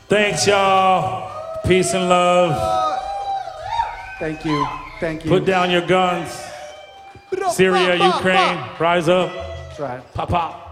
Thanks, y'all. Peace and love. Thank you. Thank you. Put down your guns. Syria, Ukraine, rise up. That's right. Pop, pop.